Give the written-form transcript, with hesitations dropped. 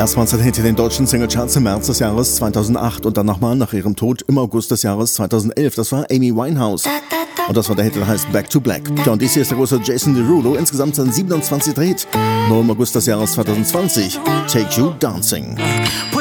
Erstmals hinter den deutschen Singlecharts im März des Jahres 2008 und dann nochmal nach ihrem Tod im August des Jahres 2011. Das war Amy Winehouse. Und das war der Hit, der heißt Back to Black. Ja, und dies hier ist der große Jason Derulo, insgesamt sein 27. Hit. Nur im August des Jahres 2020. Take You Dancing.